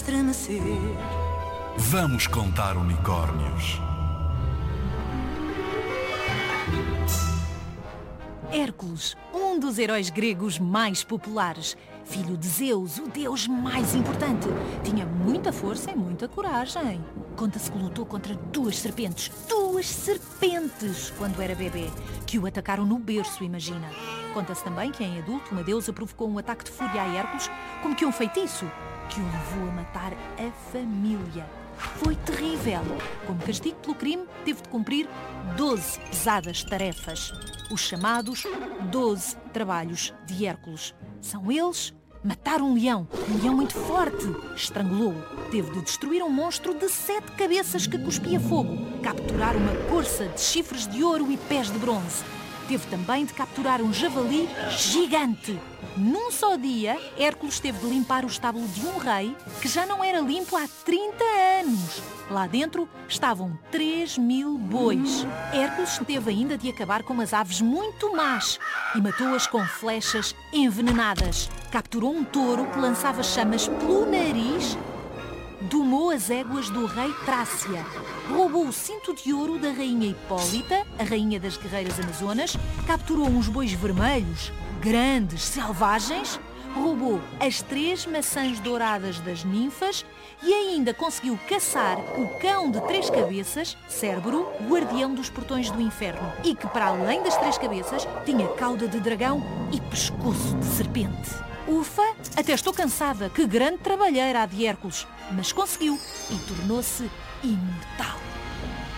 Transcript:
estremecer. Vamos contar unicórnios. Hércules, um dos heróis gregos mais populares. Filho de Zeus, o deus mais importante. Tinha muita força e muita coragem. Conta-se que lutou contra duas serpentes, quando era bebê, que o atacaram no berço, imagina. Conta-se também que, em adulto, uma deusa provocou um ataque de fúria a Hércules, como que um feitiço, que o levou a matar a família. Foi terrível. Como castigo pelo crime, teve de cumprir 12 pesadas tarefas. Os chamados 12 trabalhos de Hércules. São eles: matar um leão muito forte, estrangulou-o. Teve de destruir um monstro de 7 cabeças que cuspia fogo. Capturar uma corça de chifres de ouro e pés de bronze. Teve também de capturar um javali gigante. Num só dia, Hércules teve de limpar o estábulo de um rei que já não era limpo há 30 anos. Lá dentro estavam 3.000 bois. Hércules teve ainda de acabar com umas aves muito más e matou-as com flechas envenenadas. Capturou um touro que lançava chamas pelo nariz. Domou as éguas do rei Trácia. Roubou o cinto de ouro da rainha Hipólita, a rainha das guerreiras amazonas. Capturou uns bois vermelhos, grandes, selvagens. Roubou as 3 maçãs douradas das ninfas e ainda conseguiu caçar o cão de 3 cabeças, Cérbero, guardião dos portões do inferno, e que, para além das 3 cabeças, tinha cauda de dragão e pescoço de serpente. Ufa, até estou cansada. Que grande trabalheira a de Hércules. Mas conseguiu e tornou-se imortal.